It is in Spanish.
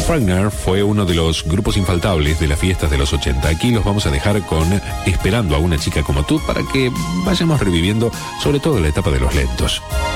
Fragner fue uno de los grupos infaltables de las fiestas de los 80. Aquí los vamos a dejar con Esperando a una chica como tú para que vayamos reviviendo sobre todo la etapa de los lentos.